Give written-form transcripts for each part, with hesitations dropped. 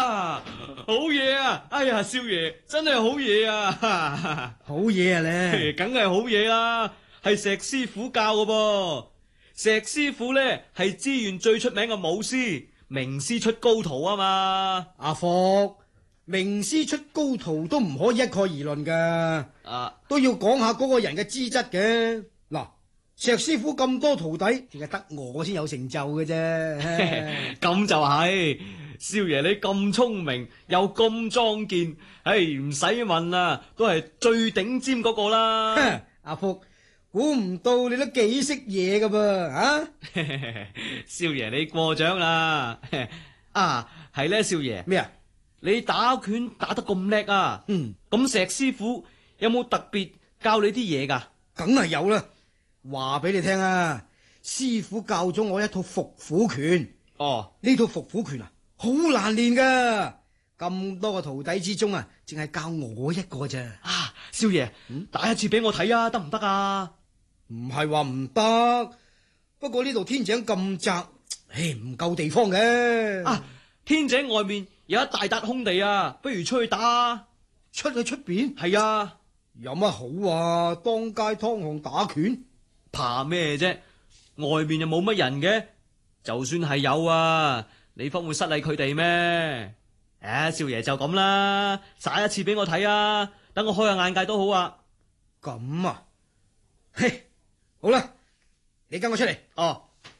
啊，好嘢啊！哎呀，少爺真係好嘢啊！ 好嘢啊你， 梗係好嘢啦，係石師傅教嘅噃。石師傅咧係資源最出名嘅武師，名師出高徒啊嘛。 阿福，名師出高徒都唔可以一概而論噶，都要講下嗰個人嘅資質嘅。嗱，石師傅咁多徒弟，淨係得我先有成就嘅啫。 咁就係，少爺你咁聰明又咁壯健，唔使問啦，都係最頂尖嗰個啦。 阿福，估唔到你都幾識嘢噶噃啊！ 少爺你過獎啦。啊，係咧，少爺咩啊？ 你打拳打得咁叻啊？咁石師傅有冇特別教你啲嘢噶？ 梗係有啦，話俾你聽啊！師傅教咗我一套伏虎拳。 哦， 呢套伏虎拳啊，好難練噶。咁多個徒弟之中啊，淨係教我一個咋。 啊，少爺，打一次俾我睇啊，得唔得啊？ 唔係話唔得，不過呢度天井咁窄，唔夠地方嘅。 啊，天井外面有一大笪空地啊，不如出去打啊。 出去出邊？ 係啊， 有乜好啊？當街劏巷打拳， 怕咩啫？外面又冇乜人嘅，就算係有啊，你方會失禮佢哋咩？少爺就咁啦，耍一次俾我睇啊，等我開下眼界都好啊。 咁啊，嘿，好啦，你跟我出嚟。 哦，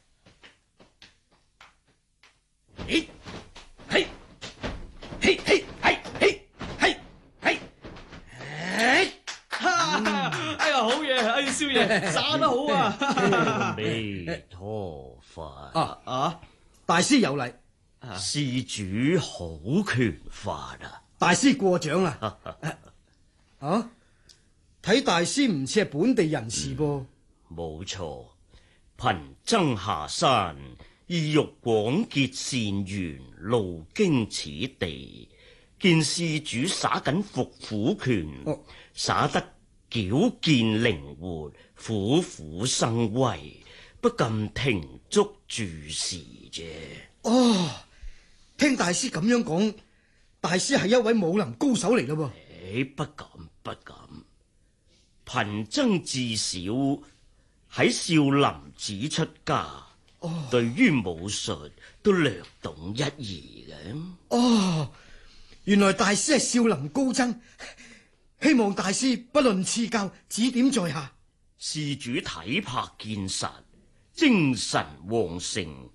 嘿，嘿，嘿，嘿，嘿，嘿，嘿，嘿，嘿， 哎呀，好嘢！哎，少爺耍得好啊！ 阿彌陀佛， 大師有禮。 施主好拳法啊！ 大師過獎啦。睇大師唔似係本地人士噃。 冇錯，貧僧下山，意欲廣結善緣，路經此地，見施主耍緊伏虎拳，耍得矯健靈活，虎虎生威，不禁停足注視啫。 哦，聽大師咁樣講，大師係一位武林高手嚟咯噃。 不敢不敢，貧僧自小喺少林寺出家，對於武術都略懂一二嘅。 原來大師係少林高僧，希望大師不吝賜教，指點在下。 施主體魄健實，精神旺盛，